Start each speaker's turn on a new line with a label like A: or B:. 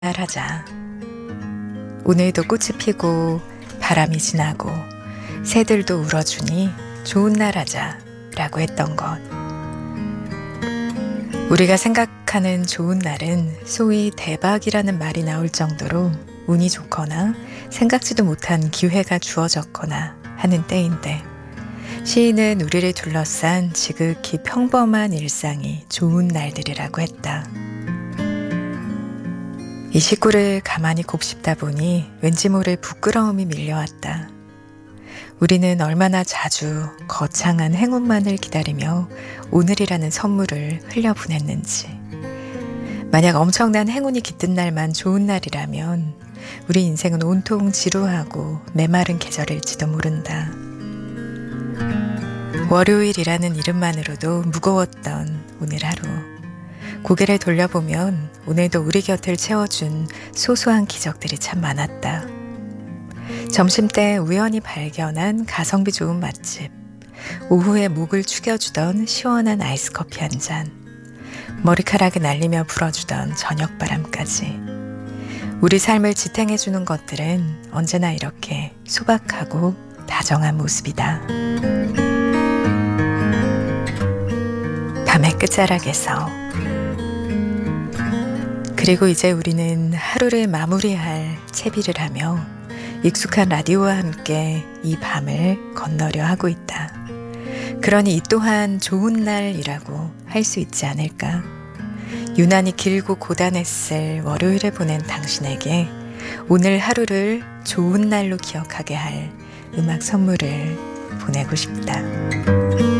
A: 하자. 오늘도 꽃이 피고 바람이 지나고 새들도 울어주니 좋은 날 하자 라고 했던 것. 우리가 생각하는 좋은 날은 소위 대박이라는 말이 나올 정도로 운이 좋거나 생각지도 못한 기회가 주어졌거나 하는 때인데, 시인은 우리를 둘러싼 지극히 평범한 일상이 좋은 날들이라고 했다. 이 시구를 가만히 곱씹다 보니 왠지 모를 부끄러움이 밀려왔다. 우리는 얼마나 자주 거창한 행운만을 기다리며 오늘이라는 선물을 흘려보냈는지. 만약 엄청난 행운이 깃든 날만 좋은 날이라면 우리 인생은 온통 지루하고 메마른 계절일지도 모른다. 월요일이라는 이름만으로도 무거웠던 오늘 하루. 고개를 돌려보면 오늘도 우리 곁을 채워준 소소한 기적들이 참 많았다. 점심때 우연히 발견한 가성비 좋은 맛집, 오후에 목을 축여주던 시원한 아이스커피 한 잔, 머리카락을 날리며 불어주던 저녁바람까지. 우리 삶을 지탱해주는 것들은 언제나 이렇게 소박하고 다정한 모습이다. 밤의 끝자락에서. 그리고 이제 우리는 하루를 마무리할 채비를 하며 익숙한 라디오와 함께 이 밤을 건너려 하고 있다. 그러니 이 또한 좋은 날이라고 할 수 있지 않을까? 유난히 길고 고단했을 월요일을 보낸 당신에게 오늘 하루를 좋은 날로 기억하게 할 음악 선물을 보내고 싶다.